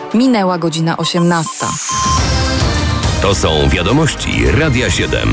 Minęła godzina 18. To są wiadomości Radia 7.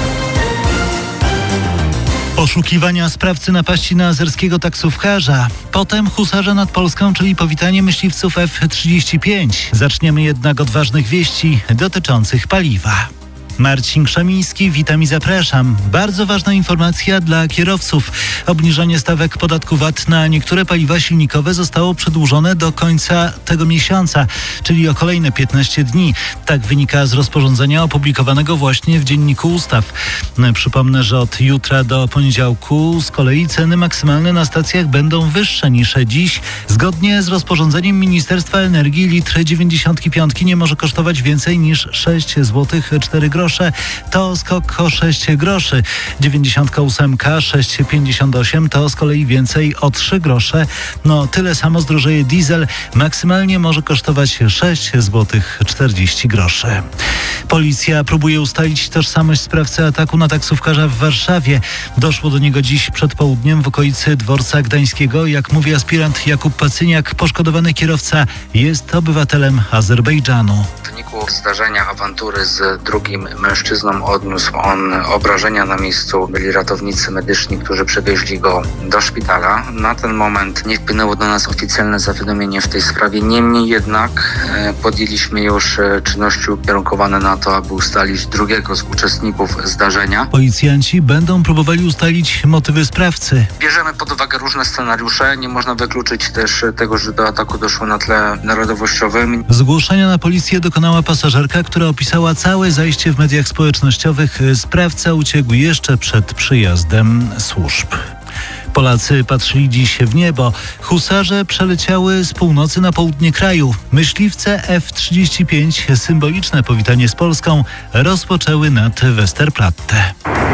Poszukiwania sprawcy napaści na azerskiego taksówkarza. Potem husarze nad Polską, czyli powitanie myśliwców F-35. Zaczniemy jednak od ważnych wieści dotyczących paliwa. Marcin Krzemiński, witam i zapraszam. Bardzo ważna informacja dla kierowców. Obniżenie stawek podatku VAT na niektóre paliwa silnikowe zostało przedłużone do końca tego miesiąca, czyli o kolejne 15 dni. Tak wynika z rozporządzenia opublikowanego właśnie w Dzienniku Ustaw. Przypomnę, że od jutra do poniedziałku z kolei ceny maksymalne na stacjach będą wyższe niż dziś. Zgodnie z rozporządzeniem Ministerstwa Energii litr 95 nie może kosztować więcej niż 6 zł 4 grosze. To skok o 6 groszy. 98 6,58 to z kolei więcej o 3 grosze. No tyle samo zdrożeje diesel. Maksymalnie może kosztować 6 zł 40 groszy. Policja próbuje ustalić tożsamość sprawcy ataku na taksówkarza w Warszawie. Doszło do niego dziś przed południem w okolicy Dworca Gdańskiego. Jak mówi aspirant Jakub Pacyniak, poszkodowany kierowca jest obywatelem Azerbejdżanu. W wyniku zdarzenia awantury z drugim mężczyzną odniósł on obrażenia na miejscu. Byli ratownicy medyczni, którzy przewieźli go do szpitala. Na ten moment nie wpłynęło do nas oficjalne zawiadomienie w tej sprawie. Niemniej jednak podjęliśmy już czynności ukierunkowane na to, aby ustalić drugiego z uczestników zdarzenia. Policjanci będą próbowali ustalić motywy sprawcy. Bierzemy pod uwagę różne scenariusze. Nie można wykluczyć też tego, że do ataku doszło na tle narodowościowym. Zgłoszenia na policję dokonała pasażerka, która opisała całe zajście w mediach społecznościowych. Sprawca uciekł jeszcze przed przyjazdem służb. Polacy patrzyli dziś w niebo. Husarze przeleciały z północy na południe kraju. Myśliwce F-35, symboliczne powitanie z Polską, rozpoczęły nad Westerplatte.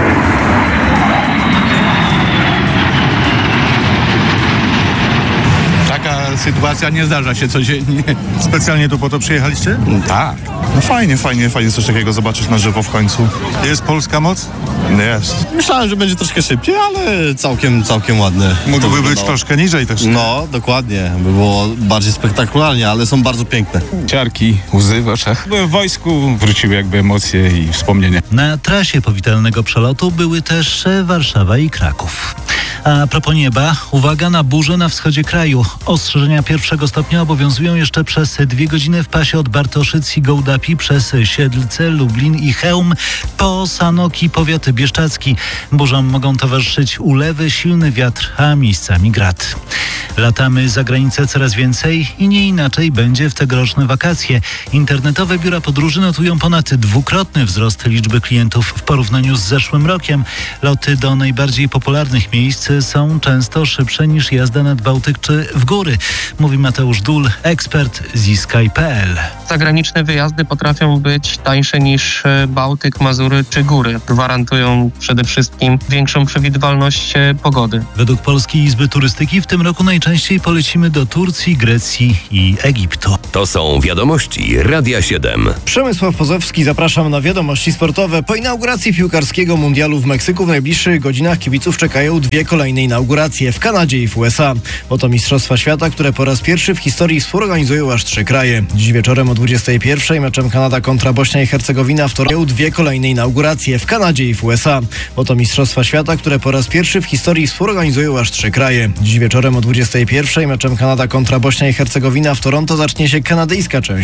Taka sytuacja nie zdarza się codziennie. Specjalnie tu po to przyjechaliście? Tak. No fajnie coś takiego zobaczyć na żywo w końcu. Jest polska moc? Jest. Myślałem, że będzie troszkę szybciej, ale całkiem ładne. Mógłby być troszkę niżej też. No, dokładnie. By było bardziej spektakularnie, ale są bardzo piękne. Ciarki, łzy w oczach. Byłem w wojsku, wróciły jakby emocje i wspomnienia. Na trasie powitalnego przelotu były też Warszawa i Kraków. A propos nieba, uwaga na burzę na wschodzie kraju. Ostrzeżenia pierwszego stopnia obowiązują jeszcze przez 2 godziny w pasie od Bartoszyc i Gołdapi przez Siedlce, Lublin i Chełm po Sanok i powiat bieszczacki. Burzom mogą towarzyszyć ulewy, silny wiatr, a miejscami grad. Latamy za granicę coraz więcej i nie inaczej będzie w tegoroczne wakacje. Internetowe biura podróży notują ponad 2-krotny wzrost liczby klientów w porównaniu z zeszłym rokiem. Loty do najbardziej popularnych miejsc są często szybsze niż jazda nad Bałtyk czy w góry, mówi Mateusz Dul, ekspert z Sky.pl. Zagraniczne wyjazdy potrafią być tańsze niż Bałtyk, Mazury czy góry. Gwarantują przede wszystkim większą przewidywalność pogody. Według Polskiej Izby Turystyki w tym roku najczęściej polecimy do Turcji, Grecji i Egiptu. To są wiadomości Radia 7. Przemysław Pozowski, zapraszam na wiadomości sportowe. Po inauguracji piłkarskiego mundialu w Meksyku w najbliższych godzinach kibiców czekają 2 kolejne inauguracje w Kanadzie i w USA. Oto Mistrzostwa Świata, które po raz pierwszy w historii współorganizują aż 3 kraje. Dziś wieczorem o 21:00 meczem Kanada kontra Bośnia i Hercegowina w Toronto 2 kolejne inauguracje w Kanadzie i w USA. Oto Mistrzostwa Świata, które po raz pierwszy w historii współorganizują aż 3 kraje. Dziś wieczorem o 21:00 meczem Kanada kontra Bośnia i Hercegowina w Toronto zacznie się kanadyjska część